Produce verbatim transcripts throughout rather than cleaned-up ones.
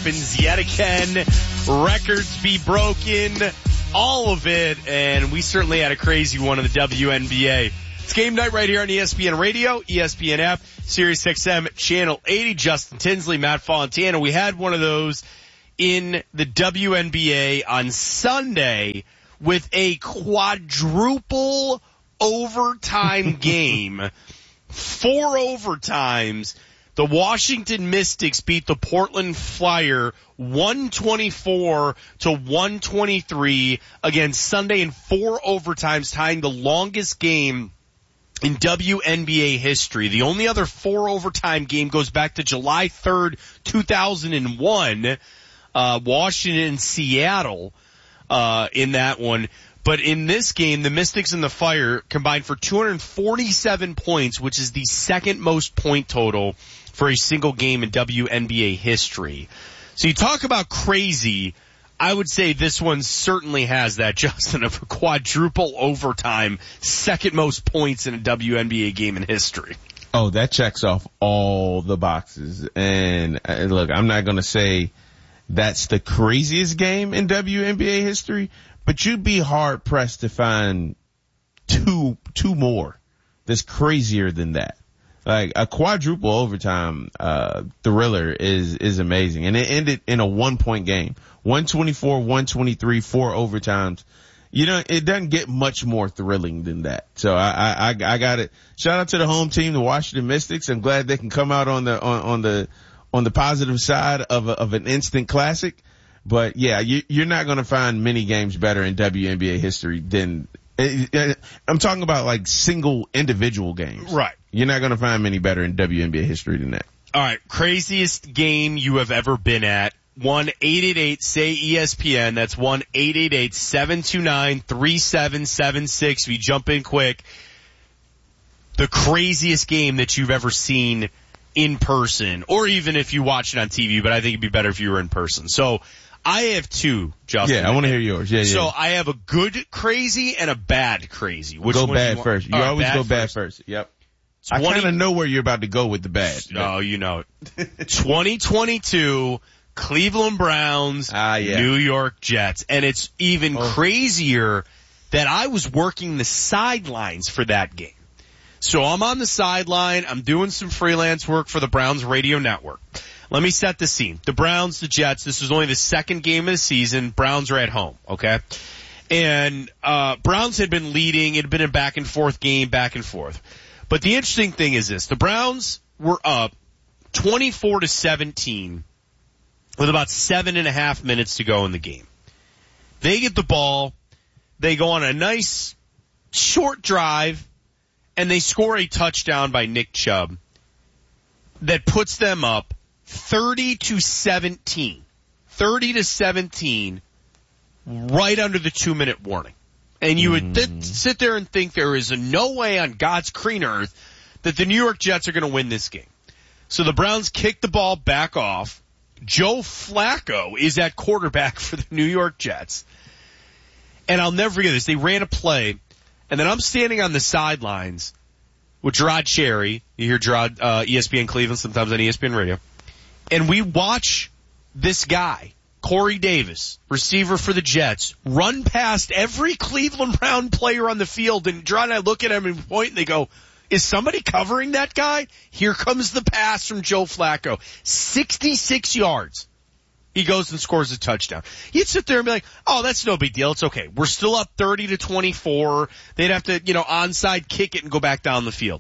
happens yet again. Records be broken, all of it, and we certainly had a crazy one in the W N B A. It's game night right here on E S P N Radio, E S P N app, Sirius X M, Channel eighty. Justin Tinsley, Matt Fontana. We had one of those in the W N B A on Sunday with a quadruple overtime game. Four overtimes. The Washington Mystics beat the Portland Flyer one twenty-four to one twenty-three again Sunday in four overtimes, tying the longest game in W N B A history. The only other four overtime game goes back to July third, two thousand one, uh, Washington and Seattle, uh, in that one. But in this game, the Mystics and the Fire combined for two hundred forty-seven points, which is the second most point total for a single game in W N B A history. So you talk about crazy. I would say this one certainly has that, Justin, of a quadruple overtime, second most points in a W N B A game in history. Oh, that checks off all the boxes. And uh, look, I'm not going to say that's the craziest game in W N B A history, but you'd be hard pressed to find two, two more that's crazier than that. Like a quadruple overtime, uh, thriller is, is amazing. And it ended in a one point game. one twenty-four, one twenty-three, four overtimes. You know, it doesn't get much more thrilling than that. So I, I, I got it. Shout out to the home team, the Washington Mystics. I'm glad they can come out on the, on, on the, on the positive side of a, of an instant classic. But yeah, you, you're not going to find many games better in W N B A history than, I'm talking about like single individual games. Right. You're not going to find many better in W N B A history than that. All right. Craziest game you have ever been at. one eight eight eight say E S P N. That's one eight eight eight seven two nine three seven seven six. If you jump in quick, the craziest game that you've ever seen in person, or even if you watch it on T V, but I think it'd be better if you were in person. So I have two, Justin. Yeah, I want to hear yours. Yeah, yeah. So I have a good crazy and a bad crazy. Which go one bad do you first. You right, always bad go bad first. first. Yep. So I kind of know where you're about to go with the bad. Oh, you know it. twenty twenty-two Cleveland Browns, ah, yeah. New York Jets. And it's even oh. crazier that I was working the sidelines for that game. So I'm on the sideline. I'm doing some freelance work for the Browns radio network. Let me set the scene. The Browns, the Jets, this was only the second game of the season. Browns are at home, okay? And uh Browns had been leading. It had been a back and forth game, back and forth. But the interesting thing is this. The Browns were up twenty-four to seventeen with about seven and a half minutes to go in the game. They get the ball. They go on a nice short drive, and they score a touchdown by Nick Chubb that puts them up thirty to seventeen. thirty to seventeen right under the two minute warning. And you would th- sit there and think there is no way on God's green earth that the New York Jets are going to win this game. So the Browns kick the ball back off. Joe Flacco is at quarterback for the New York Jets. And I'll never forget this. They ran a play, and then I'm standing on the sidelines with Gerard Cherry. You hear Gerard, uh, E S P N Cleveland, sometimes on E S P N Radio. And we watch this guy, Corey Davis, receiver for the Jets, run past every Cleveland Brown player on the field. And Gerard and I look at him and point, and they go, is somebody covering that guy? Here comes the pass from Joe Flacco. sixty-six yards. He goes and scores a touchdown. You'd sit there and be like, oh, that's no big deal. It's okay. We're still up thirty to twenty-four. They'd have to, you know, onside kick it and go back down the field.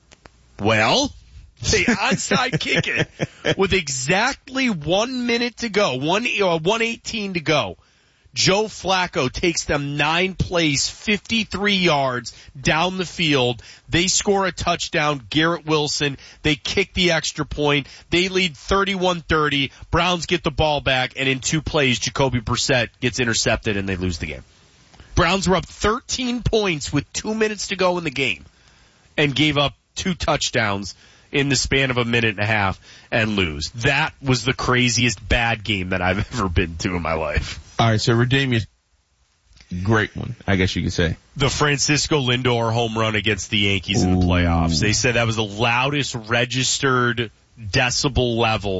Well, they onside kick it with exactly one minute to go, one, uh, one eighteen to go. Joe Flacco takes them nine plays, fifty-three yards down the field. They score a touchdown. Garrett Wilson. They kick the extra point. They lead thirty-one thirty. Browns get the ball back, and in two plays, Jacoby Brissett gets intercepted, and they lose the game. Browns were up thirteen points with two minutes to go in the game and gave up two touchdowns in the span of a minute and a half and lose. That was the craziest bad game that I've ever been to in my life. All right, so redeem your great one, I guess you could say. The Francisco Lindor home run against the Yankees Ooh. in the playoffs. They said that was the loudest registered decibel level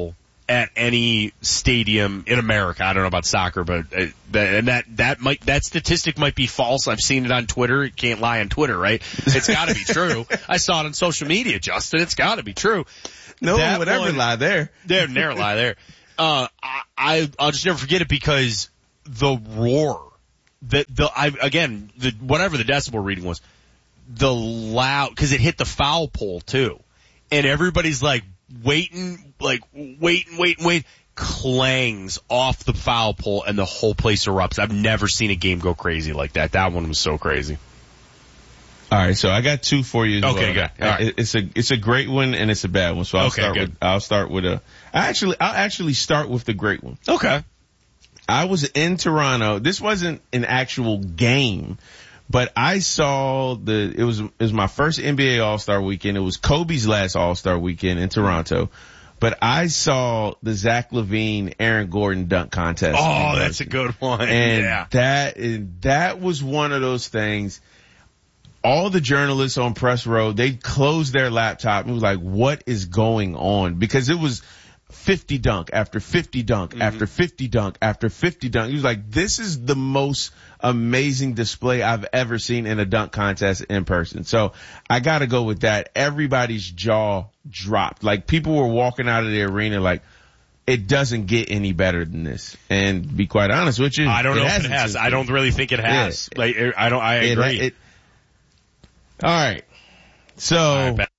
at any stadium in America. I don't know about soccer, but uh, that, and that that might that statistic might be false. I've seen it on Twitter. It can't lie on Twitter, right? It's got to be true. I saw it on social media, Justin. It's got to be true. No that one would ever lie there. There, never lie there. Uh, I, I I'll just never forget it because the roar, the the I again the whatever the decibel reading was, the loud because it hit the foul pole too, and everybody's like. Waiting, like, waiting, waiting, wait, clangs off the foul pole and the whole place erupts. I've never seen a game go crazy like that. That one was so crazy. All right, so I got two for you. As okay, well. good. All right. It's a it's a great one and it's a bad one. So I'll okay, start good. with I'll start with a. I actually I'll actually start with the great one. Okay. I was in Toronto. This wasn't an actual game. But I saw the, it was, it was my first N B A All-Star weekend. It was Kobe's last All-Star weekend in Toronto. But I saw the Zach LaVine, Aaron Gordon dunk contest. Oh, that's a good one. And yeah. that, that was one of those things. All the journalists on press row, they closed their laptop and was like, what is going on? Because it was fifty dunk after fifty dunk mm-hmm. after fifty dunk after fifty dunk. He was like, this is the most amazing display I've ever seen in a dunk contest in person. So I gotta go with that. Everybody's jaw dropped. Like people were walking out of the arena like, it doesn't get any better than this. And to be quite honest with you, I don't it know if it has. I don't really think it has. Yeah. Like I don't, I agree. It, it, all right. So. All right,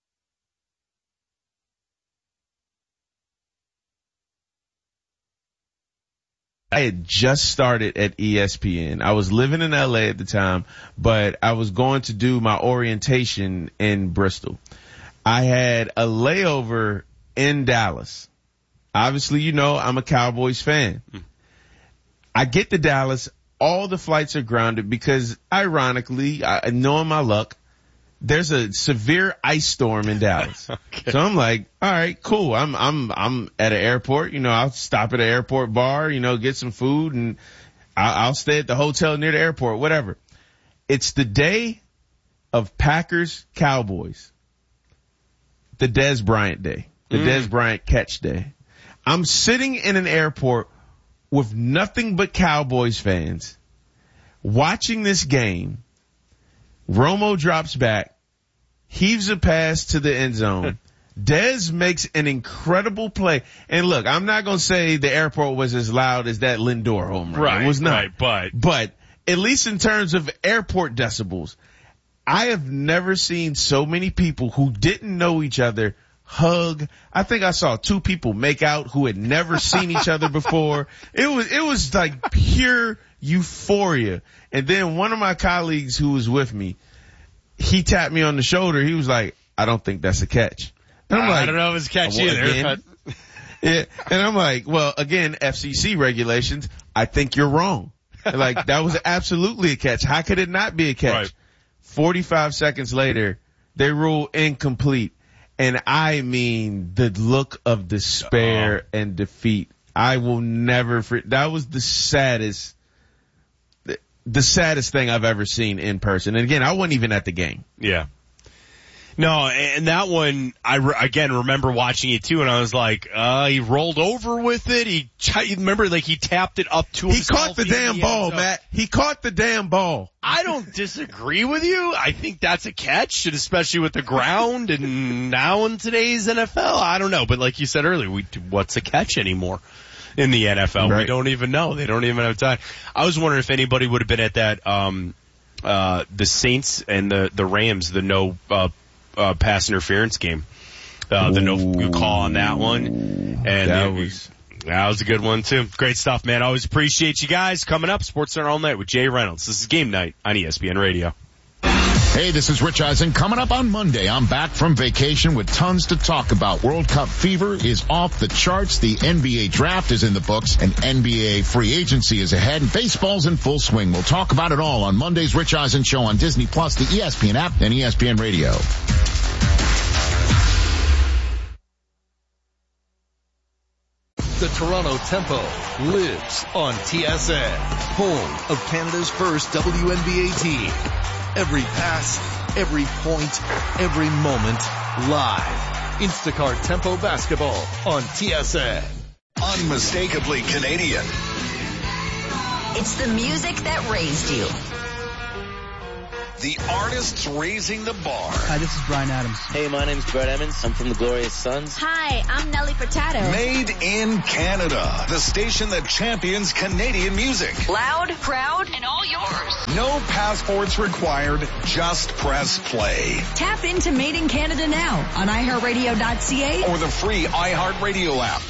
I had just started at E S P N. I was living in L A at the time, but I was going to do my orientation in Bristol. I had a layover in Dallas. Obviously, you know, I'm a Cowboys fan. I get to Dallas. All the flights are grounded because, ironically, I, knowing my luck, there's a severe ice storm in Dallas. Okay. So I'm like, all right, cool. I'm, I'm, I'm at an airport. You know, I'll stop at an airport bar, you know, get some food and I'll, I'll stay at the hotel near the airport, whatever. It's the day of Packers Cowboys. The Dez Bryant day. The mm. Dez Bryant catch day. I'm sitting in an airport with nothing but Cowboys fans watching this game. Romo drops back, heaves a pass to the end zone. Dez makes an incredible play. And look, I'm not going to say the airport was as loud as that Lindor home run. Right, it was not. Right, but. But at least in terms of airport decibels, I have never seen so many people who didn't know each other hug. I think I saw two people make out who had never seen each other before. It was, it was like pure euphoria. And then one of my colleagues who was with me, he tapped me on the shoulder. He was like, I don't think that's a catch. And I'm uh, like, I don't know if it's a catch well, either. Again, but... yeah. And I'm like, well, again, F C C regulations, I think you're wrong. Like that was absolutely a catch. How could it not be a catch? Right. forty-five seconds later, they rule incomplete. And I mean the look of despair uh-oh. and defeat. I will never, that was the saddest, the saddest thing I've ever seen in person. And again, I wasn't even at the game. Yeah. No, and that one, I re- again remember watching it too, and I was like, uh, he rolled over with it. He, ch- remember, like he tapped it up to He himself. caught the damn ball, Matt. He caught the damn ball. I don't disagree with you. I think that's a catch, and especially with the ground, and now in today's N F L, I don't know. But like you said earlier, we, what's a catch anymore in the N F L? Right. We don't even know. They don't even have time. I was wondering if anybody would have been at that, um, uh, the Saints and the, the Rams, the no, uh, Uh, pass interference game. Uh, the no call on that one. And that it, was, that was a good one too. Great stuff, man. Always appreciate you guys coming up. Sports Center all night with Jay Reynolds. This is Game Night on E S P N Radio. Hey, this is Rich Eisen. Coming up on Monday, I'm back from vacation with tons to talk about. World Cup fever is off the charts. The N B A draft is in the books, and N B A free agency is ahead. Baseball's in full swing. We'll talk about it all on Monday's Rich Eisen Show on Disney Plus, the E S P N app, and E S P N Radio. The Toronto Tempo lives on T S N, home of Canada's first W N B A team. Every pass, every point, every moment, live. Instacart Tempo Basketball on T S N. unmistakably Canadian. It's the music that raised you. The artists raising the bar. Hi, this is Bryan Adams. Hey, my name's Brett Emmons. I'm from the Glorious Sons. Hi, I'm Nelly Furtado. Made in Canada. The station that champions Canadian music. Loud, proud, and all yours. No passports required. Just press play. Tap into Made in Canada now on i heart radio dot c a Or the free iHeartRadio app.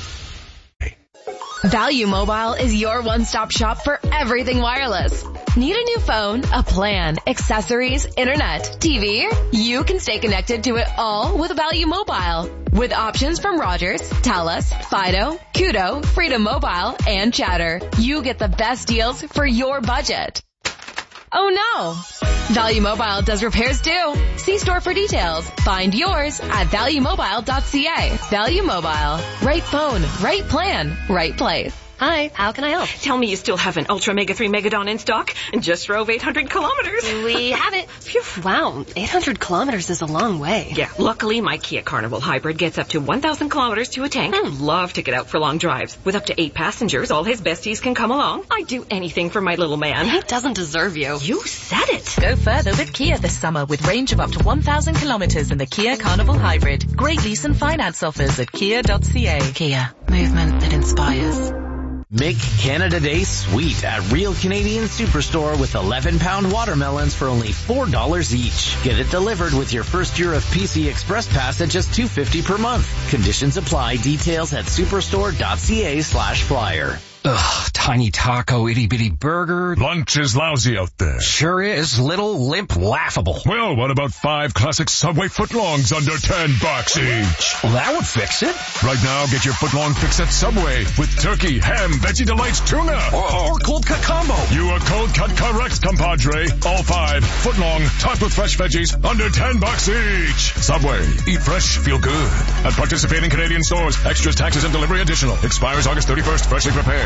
Value Mobile is your one-stop shop for everything wireless. Need a new phone, a plan, accessories, internet, T V? You can stay connected to it all with Value Mobile. With options from Rogers, Telus, Fido, Kudo, Freedom Mobile, and Chatter, you get the best deals for your budget. Oh no! Value Mobile does repairs too. See store for details. Find yours at value mobile dot c a. Value Mobile. Right phone, right plan, right place. Hi, how can I help? Tell me you still have an Ultra Mega three Megadon in stock and just drove eight hundred kilometers. We have it. Phew, wow, eight hundred kilometers is a long way. Yeah, luckily my Kia Carnival Hybrid gets up to one thousand kilometers to a tank. Mm. Love to get out for long drives. With up to eight passengers, all his besties can come along. I'd do anything for my little man. He doesn't deserve you. You said it. Go further with Kia this summer with range of up to one thousand kilometers in the Kia Carnival Hybrid. Great lease and finance offers at kia dot c a. Kia, movement that inspires. Make Canada Day sweet at Real Canadian Superstore with eleven pound watermelons for only four dollars each. Get it delivered with your first year of P C Express Pass at just two dollars and fifty cents per month. Conditions apply. Details at superstore dot c a slash flyer. Ugh, tiny taco, itty-bitty burger. Lunch is lousy out there. Sure is. Little, limp, laughable. Well, what about five classic Subway footlongs under ten bucks each? Well, that would fix it. Right now, get your footlong fix at Subway with turkey, ham, Veggie Delights, tuna. Or, or cold cut combo. You are cold cut correct, compadre. All five, footlong, topped with fresh veggies, under ten bucks each. Subway. Eat fresh, feel good. At participating Canadian stores, extras, taxes, and delivery additional. Expires August thirty-first, freshly prepared.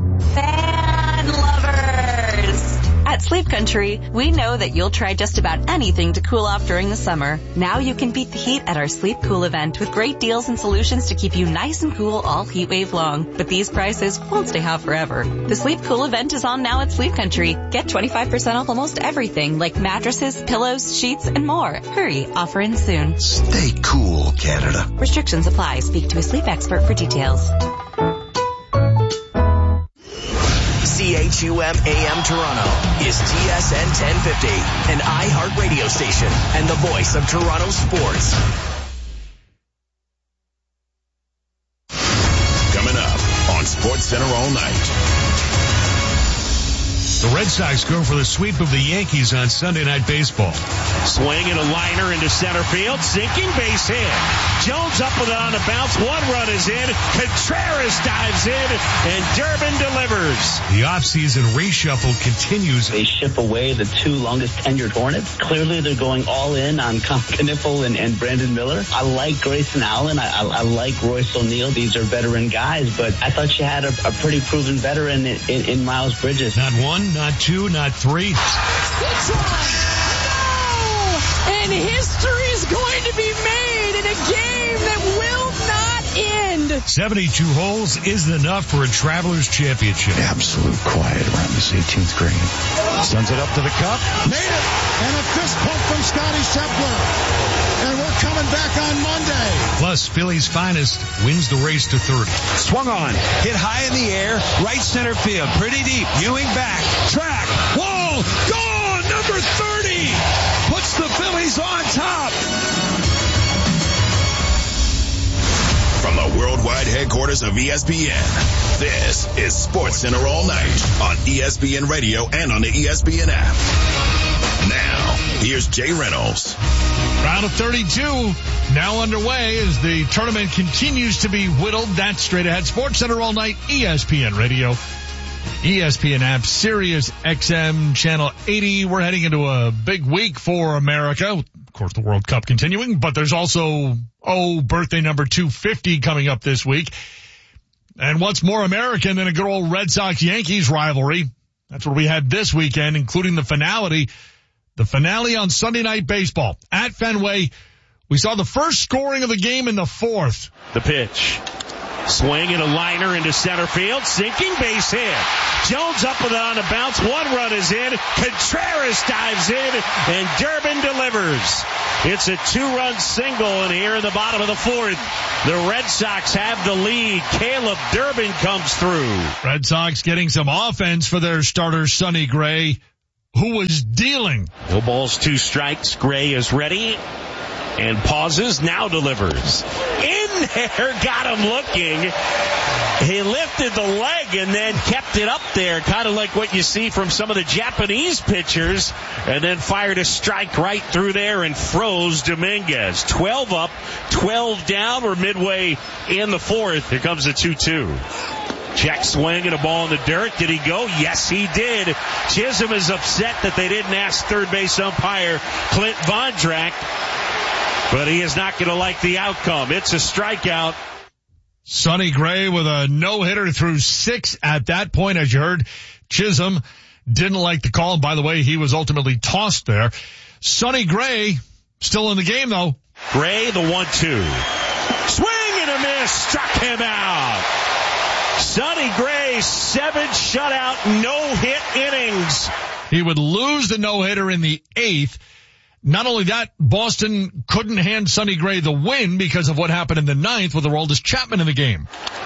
Fan lovers! At Sleep Country, we know that you'll try just about anything to cool off during the summer. Now you can beat the heat at our Sleep Cool event with great deals and solutions to keep you nice and cool all heat wave long. But these prices won't stay hot forever. The Sleep Cool event is on now at Sleep Country. Get twenty-five percent off almost everything like mattresses, pillows, sheets, and more. Hurry, offer ends soon. Stay cool, Canada. Restrictions apply. Speak to a sleep expert for details. C H U M A M Toronto is T S N ten fifty, an iHeart radio station and the voice of Toronto sports. Coming up on Sports Center all night. The Red Sox go for the sweep of the Yankees on Sunday Night Baseball. Swing and a liner into center field. Sinking base hit. Jones up with it on a bounce. One run is in. Contreras dives in, and Durbin delivers. The offseason reshuffle continues. They ship away the two longest tenured Hornets. Clearly, they're going all in on Kniffel and, and Brandon Miller. I like Grayson Allen. I, I, I like Royce O'Neal. These are veteran guys, but I thought you had a, a pretty proven veteran in, in, in Miles Bridges. Not one, not two, not three. It's on! No! And history is going to be made in a game that will not end. seventy-two holes isn't enough for a Travelers Championship. Absolute quiet around this eighteenth green. Sends it up to the cup. Made it! And a fist pump from Scotty Scheffler. And we're coming back on Monday. Plus, Philly's finest wins the race to thirty. Swung on, hit high in the air, right center field, pretty deep. Ewing back, track, wall, gone, number thirty, puts the Phillies on top. From the worldwide headquarters of E S P N, this is Sports Center all night on E S P N Radio and on the E S P N app. Now, here's Jay Reynolds. Round of thirty-two now underway as the tournament continues to be whittled. That's straight ahead. Sports Center all night, E S P N Radio, E S P N app, Sirius X M, Channel eighty. We're heading into a big week for America. Of course, the World Cup continuing, but there's also, oh, birthday number two fifty coming up this week. And what's more American than a good old Red Sox-Yankees rivalry? That's what we had this weekend, including the finale. The finale on Sunday Night Baseball at Fenway. We saw the first scoring of the game in the fourth. The pitch. Swing and a liner into center field. Sinking base hit. Jones up with it on the bounce. One run is in. Contreras dives in, and Durbin delivers. It's a two-run single, and here in the bottom of the fourth, the Red Sox have the lead. Caleb Durbin comes through. Red Sox getting some offense for their starter, Sonny Gray, who was dealing. No balls, two strikes. Gray is ready and pauses, now delivers. In there, got him looking. He lifted the leg and then kept it up there, kind of like what you see from some of the Japanese pitchers, and then fired a strike right through there and froze Dominguez. twelve up, twelve down. We're midway in the fourth. Here comes the two two. Check swing and a ball in the dirt. Did he go? Yes, he did. Chisholm is upset that they didn't ask third base umpire Clint Vondrak, but he is not going to like the outcome. It's a strikeout. Sonny Gray with a no-hitter through six at that point. As you heard, Chisholm didn't like the call. By the way, he was ultimately tossed there. Sonny Gray still in the game, though. Gray, the one two. Swing and a miss. Struck him out. Sonny Gray, seven shutout, no-hit innings. He would lose the no-hitter in the eighth. Not only that, Boston couldn't hand Sonny Gray the win because of what happened in the ninth with Aroldis Chapman in the game.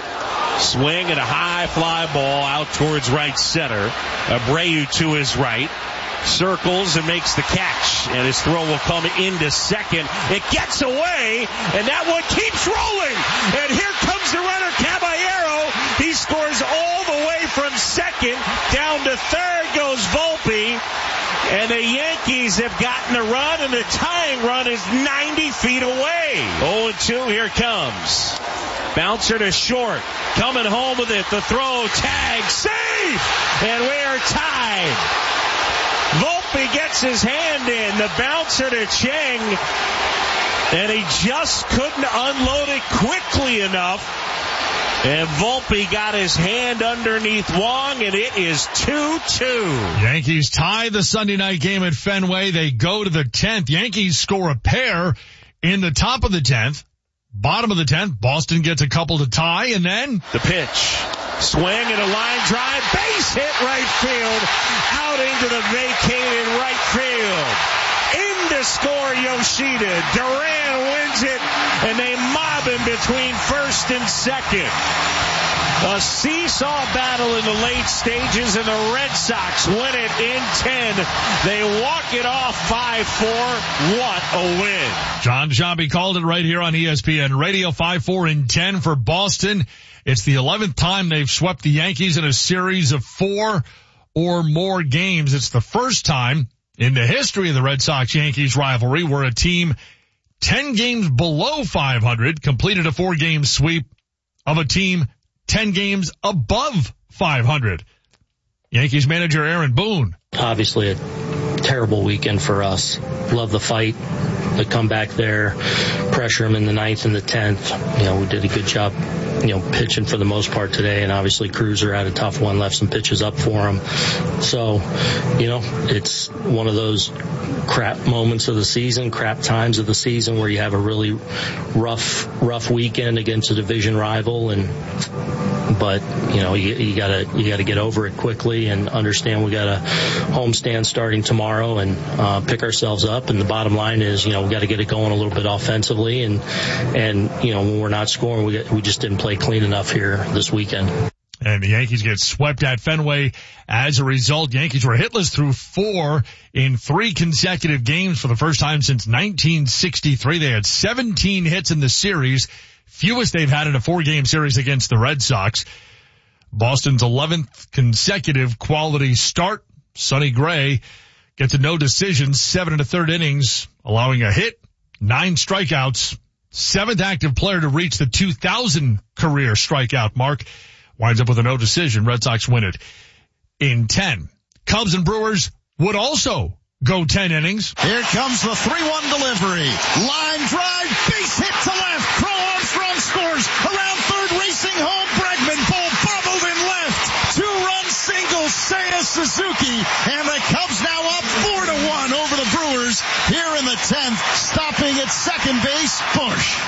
Swing and a high fly ball out towards right center. Abreu to his right. Circles and makes the catch, and his throw will come into second. It gets away, and that one keeps rolling. And here comes the runner, Caballero. He scores all the way from second. Down to third goes Volpe. And the Yankees have gotten a run, and the tying run is ninety feet away. oh and two, here comes. Bouncer to short. Coming home with it. The throw, tag, safe! And we are tied. Volpe gets his hand in. The bouncer to Cheng. And he just couldn't unload it quickly enough. And Volpe got his hand underneath Wong, and it is two two. Yankees tie the Sunday night game at Fenway. They go to the tenth. Yankees score a pair in the top of the tenth. Bottom of the tenth, Boston gets a couple to tie, and then the pitch. Swing and a line drive. Base hit right field. Out into the vacated right field. In to score Yoshida. Duran wins it, and they mob him between first and second. A seesaw battle in the late stages, and the Red Sox win it in ten. They walk it off five four. What a win. John Sciambi called it right here on E S P N Radio. five four in ten for Boston. It's the eleventh time they've swept the Yankees in a series of four or more games. It's the first time in the history of the Red Sox-Yankees rivalry where a team ten games below five hundred completed a four-game sweep of a team ten games above five hundred. Yankees manager Aaron Boone. Obviously a terrible weekend for us. Love the fight, the comeback there, pressure him in the ninth and the tenth. You know, we did a good job, you know, pitching for the most part today, and obviously Cruiser had a tough one, left some pitches up for him. So, you know, it's one of those crap moments of the season, crap times of the season where you have a really rough, rough weekend against a division rival, and but you know, you, you gotta you gotta get over it quickly and understand we got a homestand starting tomorrow and uh, pick ourselves up. And the bottom line is, you know, we got to get it going a little bit offensively, and and you know, when we're not scoring, we we just didn't play clean enough here this weekend. And the Yankees get swept at Fenway. As a result, Yankees were hitless through four in three consecutive games for the first time since nineteen sixty-three. They had seventeen hits in the series, fewest they've had in a four-game series against the Red Sox. Boston's eleventh consecutive quality start. Sonny Gray gets a no decision, seven and a third innings, allowing a hit, nine strikeouts, seventh active player to reach the two thousand career strikeout mark. Winds up with a no decision. Red Sox win it in ten. Cubs and Brewers would also go ten innings. Here comes the three one delivery. Line drive, base hit to left. Crow Armstrong scores. Around third, racing home. Bregman, ball bobbled in left. Two-run single, Seiya Suzuki. And the Cubs now up four to one over the Brewers here in the tenth. Stopping at second base, Bush. Cubs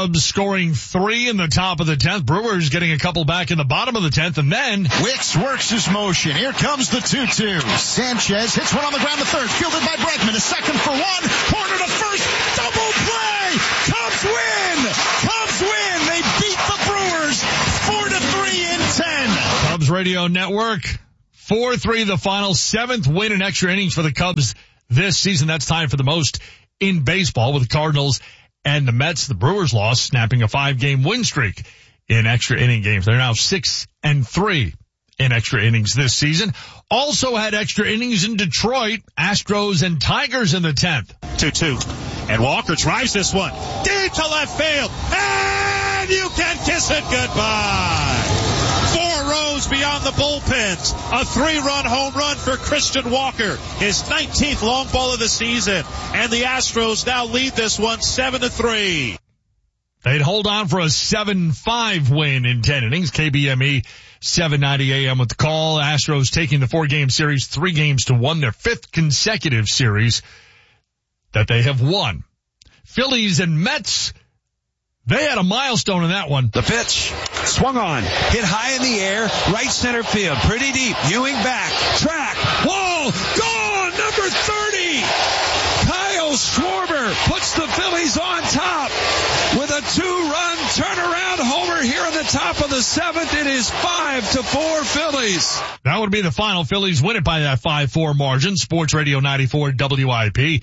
Cubs scoring three in the top of the tenth. Brewers getting a couple back in the bottom of the tenth, and then Wicks works his motion. Here comes the two two. Sanchez hits one on the ground to third. Fielded by Bregman. A second for one. Corner to first. Double play. Cubs win. Cubs win. They beat the Brewers four to three in ten. Cubs Radio Network. four three the final. Seventh win in extra innings for the Cubs this season. That's tied for the most in baseball with the Cardinals and the Mets. The Brewers lost, snapping a five-game win streak in extra inning games. They're now six and three in extra innings this season. Also had extra innings in Detroit. Astros and Tigers in the tenth. two two. And Walker drives this one deep to left field. And you can kiss it goodbye. Four rows beyond the bullpens. A three-run home run for Christian Walker. His nineteenth long ball of the season. And the Astros now lead this one seven to three. They'd hold on for a seven five win in ten innings. K B M E seven ninety A M with the call. Astros taking the four-game series three games to one. Their fifth consecutive series that they have won. Phillies and Mets, they had a milestone in that one. The pitch swung on, hit high in the air, right center field, pretty deep. Ewing back, track, wall, gone, number thirty. Kyle Schwarber puts the Phillies on top with a two-run turnaround homer here in the top of the seventh. It is five to four Phillies. That would be the final. Phillies win it by that five four margin. Sports Radio ninety-four W I P.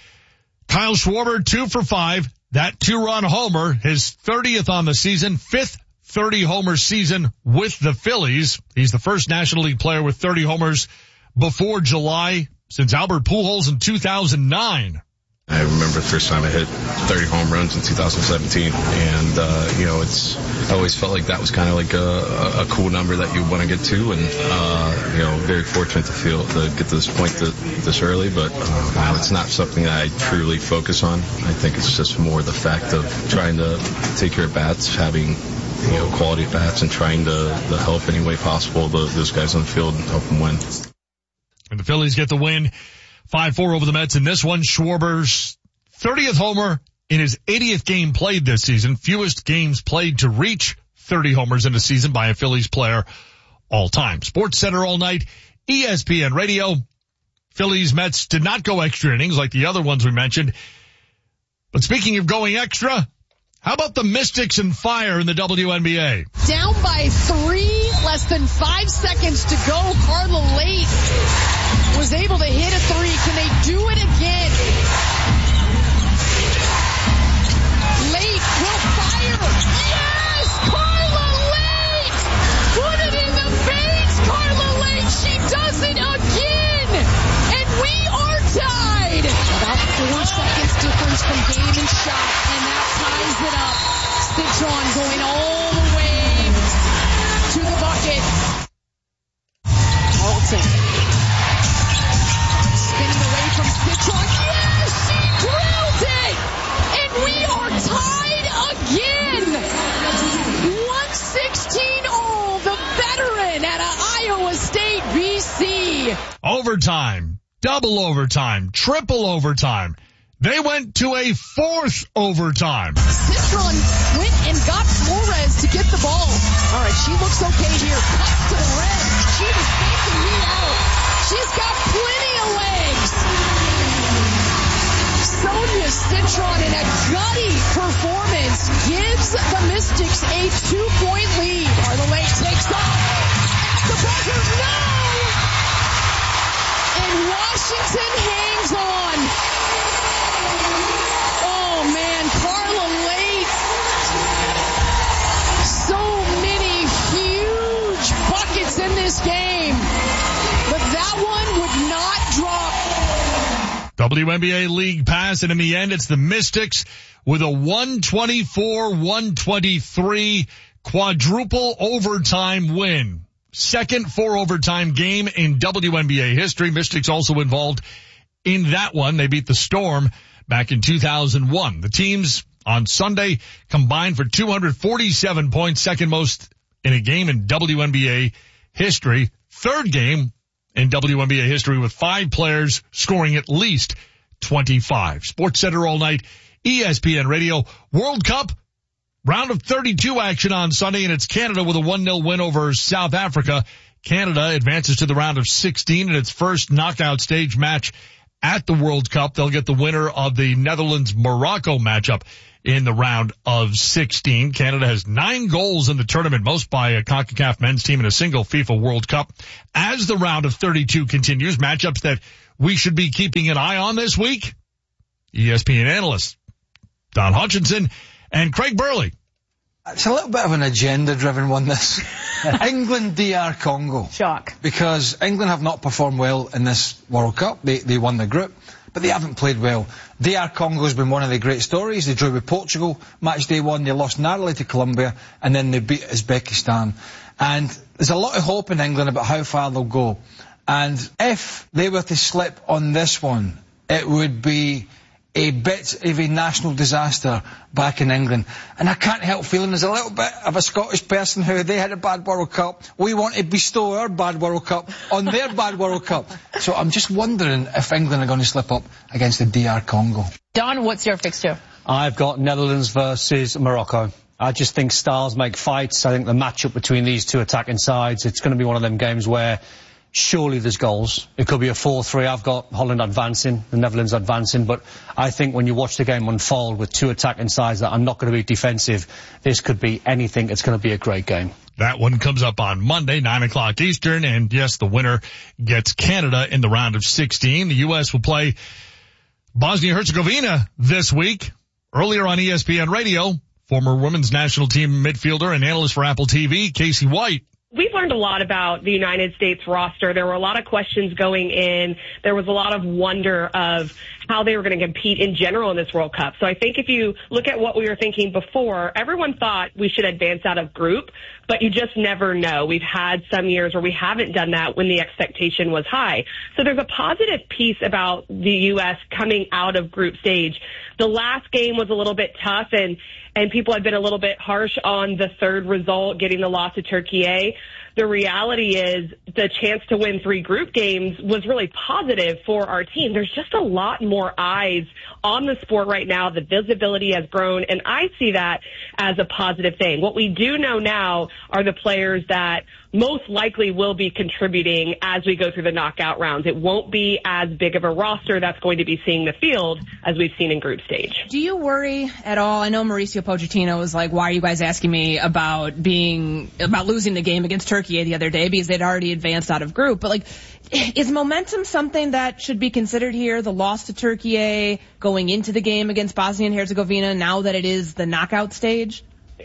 Kyle Schwarber, two for five. That two-run homer, his thirtieth on the season, fifth thirty-homer season with the Phillies. He's the first National League player with thirty homers before July since Albert Pujols in two thousand nine. I remember the first time I hit thirty home runs in two thousand seventeen, and uh, you know, it's I always felt like that was kind of like a, a cool number that you want to get to, and uh, you know, very fortunate to feel to get to this point to, this early. But uh, it's not something that I truly focus on. I think it's just more the fact of trying to take care of bats, having you know quality bats, and trying to, to help any way possible the, those guys on the field and help them win. And the Phillies get the win. five four over the Mets in this one. Schwarber's thirtieth homer in his eightieth game played this season. Fewest games played to reach thirty homers in a season by a Phillies player all time. Sports Center all night, E S P N Radio. Phillies Mets did not go extra innings like the other ones we mentioned. But speaking of going extra, how about the Mystics and Fire in the W N B A? Down by three, less than five seconds to go. Carla Late was able to hit a three. Can they do it again? Late will fire. Yes! Carla Late! Put it in the face! Carla Late! She does it again! And we are tied! About four seconds difference from game and shot, and that ties it up. Citron going all the way to the bucket. Carlton spinning away from Citron. Yes, she drilled it! And we are tied again! one sixteen all, the veteran out of Iowa State, B C. Overtime, double overtime, triple overtime. They went to a fourth overtime. Citron went and got Flores to get the ball. All right, she looks okay here. Cuts to the rim. She was faking me out. She's got plenty of legs. Sonia Citron in a gutty performance gives the Mystics a two-point lead. Carla Lake takes off at the buzzer. No! And Washington hangs on. Oh, man, Carla Lake. So many huge buckets in this game. But that one would not drop. W N B A League Pass, and in the end, it's the Mystics with a one twenty-four one twenty-three quadruple overtime win. Second four overtime game in W N B A history. Mystics also involved in that one. They beat the Storm back in two thousand one. The teams on Sunday combined for two hundred forty-seven points, second most in a game in W N B A history. Third game in W N B A history with five players scoring at least twenty-five. Sports Center all night, E S P N Radio. World Cup Round of thirty-two action on Sunday, and it's Canada with a one nil win over South Africa. Canada advances to the round of sixteen in its first knockout stage match at the World Cup. They'll get the winner of the Netherlands-Morocco matchup in the round of sixteen. Canada has nine goals in the tournament, most by a CONCACAF men's team in a single FIFA World Cup. As the round of thirty-two continues, matchups that we should be keeping an eye on this week, E S P N analysts Don Hutchinson and Craig Burley. It's a little bit of an agenda-driven one, this. England, D R Congo. Shock. Because England have not performed well in this World Cup. They, they won the group, but they haven't played well. D R Congo's been one of the great stories. They drew with Portugal, match day one. They lost narrowly to Colombia, and then they beat Uzbekistan. And there's a lot of hope in England about how far they'll go. And if they were to slip on this one, it would be a bit of a national disaster back in England. And I can't help feeling there's a little bit of a Scottish person who they had a bad World Cup. We want to bestow our bad World Cup on their bad World Cup. So I'm just wondering if England are going to slip up against the D R Congo. Don, what's your fixture? I've got Netherlands versus Morocco. I just think styles make fights. I think the matchup between these two attacking sides, it's going to be one of them games where surely there's goals. It could be a four three. I've got Holland advancing, the Netherlands advancing, but I think when you watch the game unfold with two attacking sides that are not going to be defensive, this could be anything. It's going to be a great game. That one comes up on Monday, nine o'clock Eastern, and yes, the winner gets Canada in the round of sixteen. The U S will play Bosnia-Herzegovina this week. Earlier on E S P N Radio, former women's national team midfielder and analyst for Apple T V, Casey White. We've learned a lot about the United States roster. There were a lot of questions going in. There was a lot of wonder of how they were going to compete in general in this World Cup. So I think if you look at what we were thinking before, everyone thought we should advance out of group, but you just never know. We've had some years where we haven't done that when the expectation was high. So there's a positive piece about the U S coming out of group stage. The last game was a little bit tough, and and people had been a little bit harsh on the third result, getting the loss to Turkey. The reality is the chance to win three group games was really positive for our team. There's just a lot more eyes on the sport right now. The visibility has grown, and I see that as a positive thing. What we do know now are the players that most likely will be contributing as we go through the knockout rounds. It won't be as big of a roster that's going to be seeing the field as we've seen in group stage. Do you worry at all? I know Mauricio Pochettino was like, why are you guys asking me about being, about losing the game against Turkey the other day because they'd already advanced out of group. But like, is momentum something that should be considered here? The loss to Turkey going into the game against Bosnia and Herzegovina now that it is the knockout stage?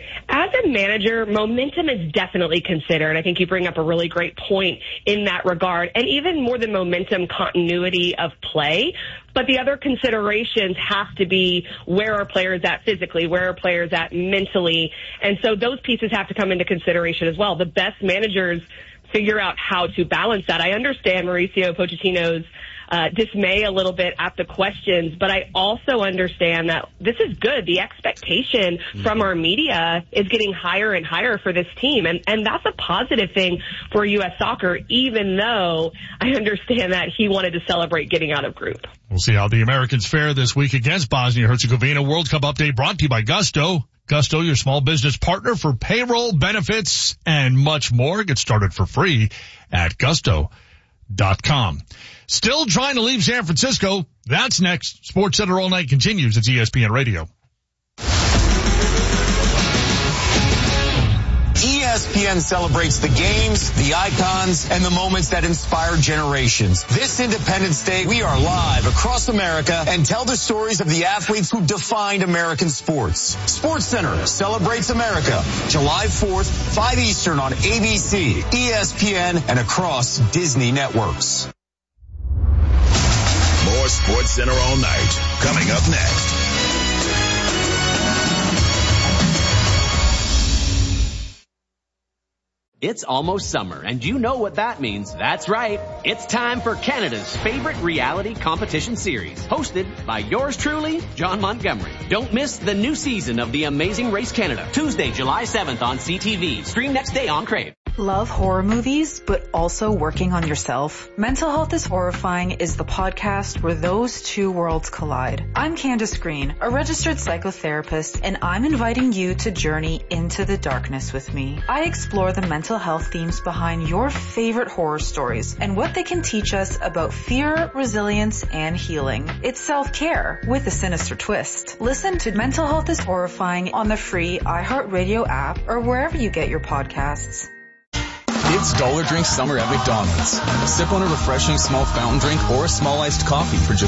As a manager, momentum is definitely considered. I think you bring up a really great point in that regard. And even more than momentum, continuity of play. But the other considerations have to be where are players at physically, where are players at mentally. And so those pieces have to come into consideration as well. The best managers figure out how to balance that. I understand Mauricio Pochettino's Uh, dismay a little bit at the questions, but I also understand that this is good. The expectation mm-hmm. from our media is getting higher and higher for this team, and, and that's a positive thing for U S soccer, even though I understand that he wanted to celebrate getting out of group. We'll see how the Americans fare this week against Bosnia-Herzegovina. World Cup update brought to you by Gusto. Gusto, your small business partner for payroll, benefits, and much more. Get started for free at gusto dot com. Still trying to leave San Francisco. That's next. Sports Center All Night continues. It's E S P N Radio. E S P N celebrates the games, the icons, and the moments that inspire generations. This Independence Day, we are live across America and tell the stories of the athletes who defined American sports. Sports Center celebrates America, July fourth, five Eastern on A B C, E S P N, and across Disney networks. More Sports Center All Night coming up next. It's almost summer, and you know what that means. That's right. It's time for Canada's favorite reality competition series, hosted by yours truly, John Montgomery. Don't miss the new season of The Amazing Race Canada, Tuesday, July seventh on C T V. Stream next day on Crave. Love horror movies, but also working on yourself? Mental Health is Horrifying is the podcast where those two worlds collide. I'm Candace Green, a registered psychotherapist, and I'm inviting you to journey into the darkness with me. I explore the mental health themes behind your favorite horror stories and what they can teach us about fear, resilience, and healing. It's self-care with a sinister twist. Listen to Mental Health is Horrifying on the free iHeartRadio app or wherever you get your podcasts. It's Dollar Drink Summer at McDonald's. Sip on a refreshing small fountain drink or a small iced coffee for just